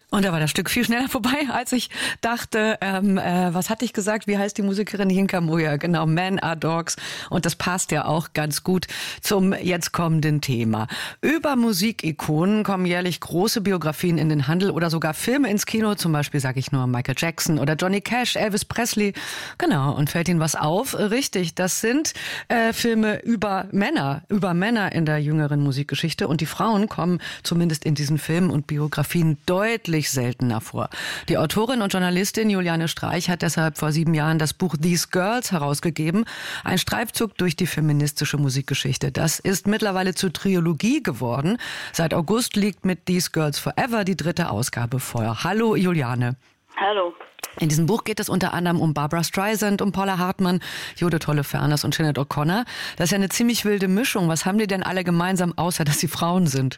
Und da war das Stück viel schneller vorbei, als ich dachte. Was hatte ich gesagt? Wie heißt die Musikerin? Yinka Moja. Genau, Men Are Dogs. Und das passt ja auch ganz gut zum jetzt kommenden Thema. Über Musikikonen kommen jährlich große Biografien in den Handel oder sogar Filme ins Kino. Zum Beispiel sage ich nur Michael Jackson oder Johnny Cash, Elvis Presley. Genau, und fällt Ihnen was auf? Richtig, das sind Filme über Männer in der jüngeren Musikgeschichte. Und die Frauen kommen zumindest in diesen Filmen und Biografien deutlich seltener vor. Die Autorin und Journalistin Juliane Streich hat deshalb vor 7 Jahren das Buch These Girls herausgegeben. Ein Streifzug durch die feministische Musikgeschichte. Das ist mittlerweile zur Trilogie geworden. Seit August liegt mit These Girls Forever die 3. Ausgabe vor. Hallo Juliane. Hallo. In diesem Buch geht es unter anderem um Barbra Streisand, um Paula Hartmann, Judith Holofernes und Sinead O'Connor. Das ist ja eine ziemlich wilde Mischung. Was haben die denn alle gemeinsam, außer dass sie Frauen sind?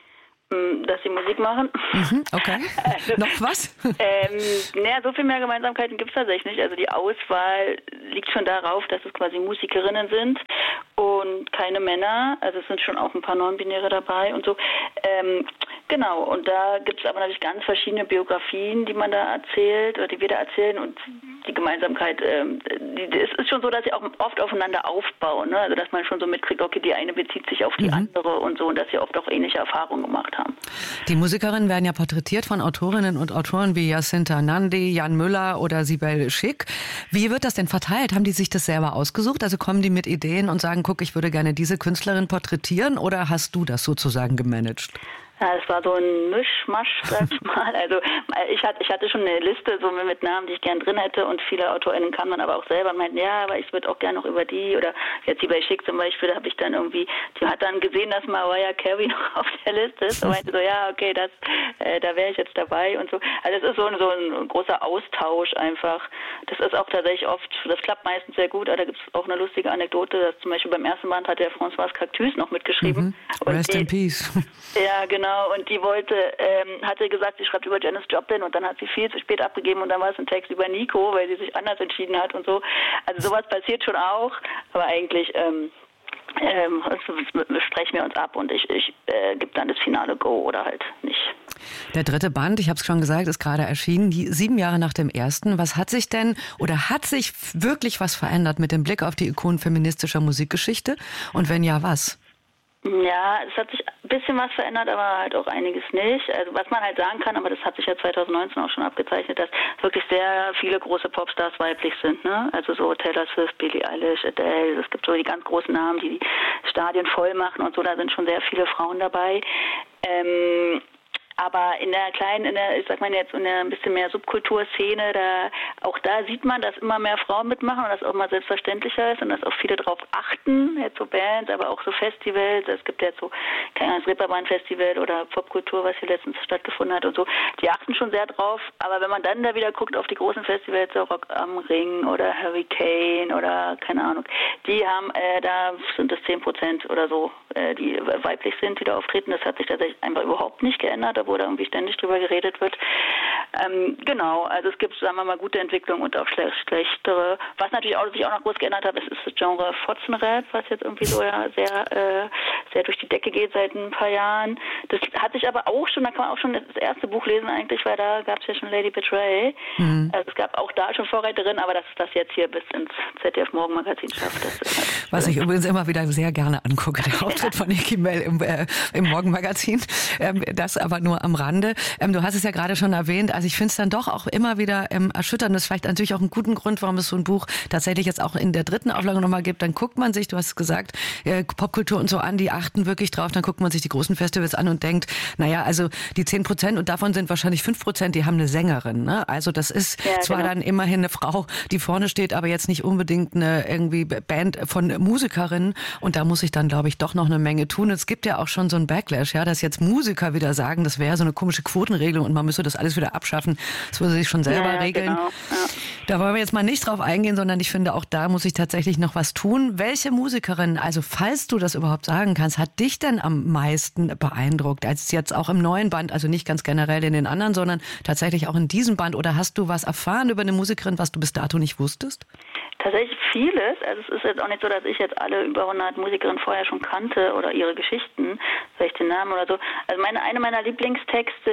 Dass sie Musik machen. Okay. Also, noch was? So viel mehr Gemeinsamkeiten gibt es tatsächlich nicht. Also die Auswahl liegt schon darauf, dass es quasi Musikerinnen sind und keine Männer. Also es sind schon auch ein paar Non-Binäre dabei und so. Genau, und da gibt es aber natürlich ganz verschiedene Biografien, die man da erzählt oder die wir da erzählen, und die Gemeinsamkeit, es ist schon so, dass sie auch oft aufeinander aufbauen, ne? Also dass man schon so mitkriegt, okay, die eine bezieht sich auf die andere und so, und dass sie oft auch ähnliche Erfahrungen gemacht haben. Die Musikerinnen werden ja porträtiert von Autorinnen und Autoren wie Jacinta Nandi, Jan Müller oder Sibel Schick. Wie wird das denn verteilt? Haben die sich das selber ausgesucht? Also kommen die mit Ideen und sagen, guck, ich würde gerne diese Künstlerin porträtieren, oder hast du das sozusagen gemanagt? Ja, es war so ein Mischmasch, sag ich mal. Also ich hatte schon eine Liste so mit Namen, die ich gern drin hätte, und viele AutorInnen kamen dann aber auch selber und meinten, ja, aber ich würde auch gerne noch über die, oder jetzt die bei Schick zum Beispiel, da habe ich dann irgendwie, die hat dann gesehen, dass Mariah Carey noch auf der Liste ist und meinte so, ja, okay, da wäre ich jetzt dabei und so. Also es ist so ein großer Austausch einfach. Das ist auch tatsächlich oft, das klappt meistens sehr gut, aber da gibt es auch eine lustige Anekdote, dass zum Beispiel beim ersten Band hat der Françoise Cactus noch mitgeschrieben. Rest in Peace. Ja, genau. Und die hatte gesagt, sie schreibt über Janis Joplin, und dann hat sie viel zu spät abgegeben, und dann war es ein Text über Nico, weil sie sich anders entschieden hat und so. Also sowas passiert schon auch, aber eigentlich sprechen wir uns ab, und ich gebe dann das finale Go oder halt nicht. Der 3. Band, ich habe es schon gesagt, ist gerade erschienen, 7 Jahre nach dem ersten. Was hat sich denn, oder hat sich wirklich was verändert mit dem Blick auf die Ikonen feministischer Musikgeschichte? Und wenn ja, was? Ja, es hat sich ein bisschen was verändert, aber halt auch einiges nicht. Also was man halt sagen kann, aber das hat sich ja 2019 auch schon abgezeichnet, dass wirklich sehr viele große Popstars weiblich sind, ne? Also so Taylor Swift, Billie Eilish, Adele, es gibt so die ganz großen Namen, die Stadien voll machen und so, da sind schon sehr viele Frauen dabei. Aber in der ich sag mal jetzt in der ein bisschen mehr Subkulturszene, auch da sieht man, dass immer mehr Frauen mitmachen und das auch mal selbstverständlicher ist und dass auch viele drauf achten, jetzt so Bands, aber auch so Festivals. Es gibt jetzt so, keine Ahnung, das Reeperbahn-Festival oder Popkultur, was hier letztens stattgefunden hat und so. Die achten schon sehr drauf, aber wenn man dann da wieder guckt auf die großen Festivals, so Rock am Ring oder Hurricane oder keine Ahnung, die haben, da sind es 10% oder so, die weiblich sind, die da auftreten. Das hat sich tatsächlich einfach überhaupt nicht geändert, wo da irgendwie ständig drüber geredet wird. Genau, also es gibt, sagen wir mal, gute Entwicklung und auch schlechtere. Was natürlich auch sich auch noch groß geändert hat, ist das Genre Fotzenrap, was jetzt irgendwie so ja sehr durch die Decke geht seit ein paar Jahren. Das hat sich aber auch schon, da kann man auch schon das erste Buch lesen eigentlich, weil da gab es ja schon Lady Betray. Also es gab auch da schon Vorreiterinnen, aber dass das jetzt hier bis ins ZDF Morgenmagazin schafft, das ist halt was ich übrigens immer wieder sehr gerne angucke, der Auftritt von Nicki Mell im Morgenmagazin. Das aber nur am Rande. Du hast es ja gerade schon erwähnt, also ich finde es dann doch auch immer wieder erschütternd. Das ist vielleicht natürlich auch einen guten Grund, warum es so ein Buch tatsächlich jetzt auch in der 3. Auflage nochmal gibt. Dann guckt man sich, du hast es gesagt, Popkultur und so an, die achten wirklich drauf. Dann guckt man sich die großen Festivals an und denkt, naja, also die 10% und davon sind wahrscheinlich 5%, die haben eine Sängerin. Ne? Also das ist zwar dann immerhin eine Frau, die vorne steht, aber jetzt nicht unbedingt eine irgendwie Band von Musikerinnen. Und da muss ich dann, glaube ich, doch noch eine Menge tun. Es gibt ja auch schon so ein Backlash, ja, dass jetzt Musiker wieder sagen, das wäre so eine komische Quotenregelung und man müsste das alles wieder abschaffen. Das würde sich schon selber regeln. Genau. Ja. Da wollen wir jetzt mal nicht drauf eingehen, sondern ich finde, auch da muss ich tatsächlich noch was tun. Welche Musikerin, also falls du das überhaupt sagen kannst, hat dich denn am meisten beeindruckt, als jetzt auch im neuen Band, also nicht ganz generell in den anderen, sondern tatsächlich auch in diesem Band? Oder hast du was erfahren über eine Musikerin, was du bis dato nicht wusstest? Tatsächlich vieles. Also es ist jetzt auch nicht so, dass ich jetzt alle über 100 Musikerinnen vorher schon kannte oder ihre Geschichten, vielleicht den Namen oder so. Also eine meiner Lieblingstexte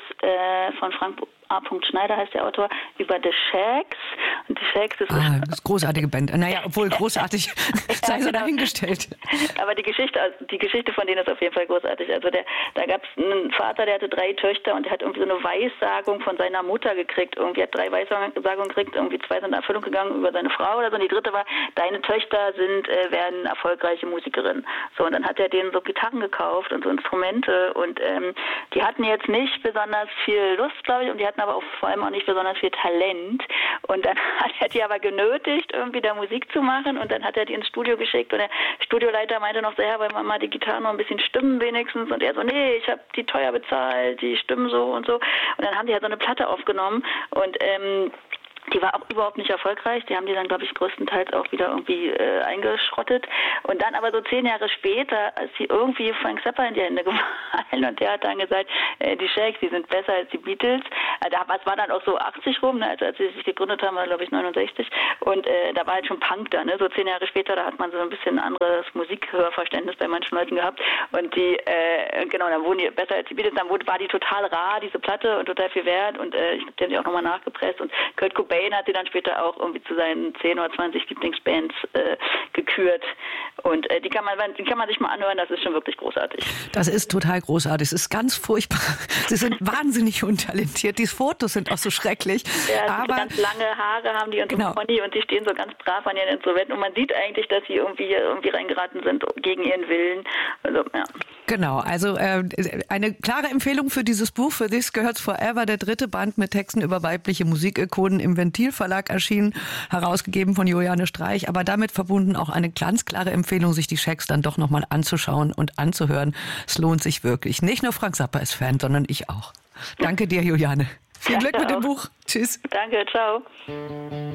ist von Frank A. Schneider, heißt der Autor, über The Shaggs. Und The Shaggs ist... das ist eine großartige Band. Naja, obwohl großartig, sei so dahingestellt. Aber die Geschichte von denen ist auf jeden Fall großartig. Also da gab es einen Vater, der hatte 3 Töchter und der hat irgendwie so eine Weissagung von seiner Mutter gekriegt. Irgendwie hat 3 Weissagungen gekriegt, irgendwie 2 sind in Erfüllung gegangen über seine Frau oder so. Und die 3. war, deine Töchter werden erfolgreiche Musikerinnen. So, und dann hat er denen so Gitarren gekauft und so Instrumente und die hatten jetzt nicht besonders viel Lust, glaube ich, und die hatten aber auch vor allem auch nicht besonders viel Talent. Und dann hat er die aber genötigt, irgendwie da Musik zu machen und dann hat er die ins Studio geschickt und der Studioleiter meinte noch so, ja, wollen wir mal die Gitarren noch ein bisschen stimmen wenigstens und er so, nee, ich habe die teuer bezahlt, die stimmen so und so. Und dann haben die halt so eine Platte aufgenommen und die war auch überhaupt nicht erfolgreich. Die haben die dann, glaube ich, größtenteils auch wieder irgendwie eingeschrottet. Und dann aber so 10 Jahre später, als sie irgendwie Frank Zappa in die Hände gefallen und der hat dann gesagt, die Shaggs, die sind besser als die Beatles. Es war dann auch so 80 rum, ne? als sie sich gegründet haben, war glaube ich 69. Und da war halt schon Punk da, ne? So 10 Jahre später, da hat man so ein bisschen anderes Musikhörverständnis bei manchen Leuten gehabt. Und die, genau, dann wurden die besser als die Beatles. Dann war die total rar, diese Platte, und total viel wert. Und ich habe den auch nochmal nachgepresst. Und Kurt Cobain hat sie dann später auch irgendwie zu seinen 10 oder 20 Lieblingsbands gekürt. Und die kann man sich mal anhören, das ist schon wirklich großartig. Das ist total großartig. Es ist ganz furchtbar. Sie sind wahnsinnig untalentiert. Die Fotos sind auch so schrecklich. Ja, aber so ganz lange Haare haben die und so ein Pony und die stehen so ganz brav an ihren Instrumenten und man sieht eigentlich, dass sie irgendwie reingeraten sind gegen ihren Willen. Also, ja. Genau, also eine klare Empfehlung für dieses Buch, für This Girls Forever, der 3. Band mit Texten über weibliche Musikikonen im Ventil-Verlag erschienen, herausgegeben von Juliane Streich, aber damit verbunden auch eine ganz klare Empfehlung, sich die Shaggs dann doch nochmal anzuschauen und anzuhören. Es lohnt sich wirklich. Nicht nur Frank Zappa ist Fan, sondern ich auch. Danke dir, Juliane. Viel Glück mit dem Buch. Tschüss. Danke, ciao.